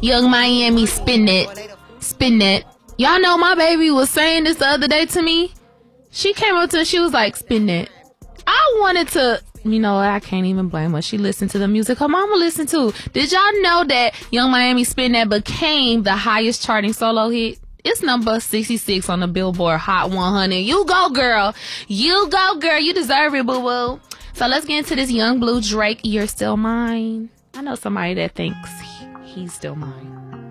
Young Miami, spin it. Spin that. Y'all know my baby was saying this the other day to me. She came up to me, she was like, spin that. I wanted to, you know, I can't even blame her. She listened to the music her mama listened to. Did y'all know that Young Miami Spin That became the highest charting solo hit? It's number 66 on the Billboard Hot 100. You go, girl. You go, girl. You deserve it, boo-boo. So let's get into this Young Blue Drake, You're Still Mine. I know somebody that thinks he's still mine.